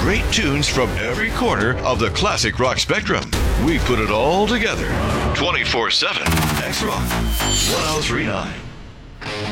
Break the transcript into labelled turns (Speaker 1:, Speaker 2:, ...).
Speaker 1: great tunes from every corner of the classic rock spectrum. We put it all together. 24/7. X Rock 1039.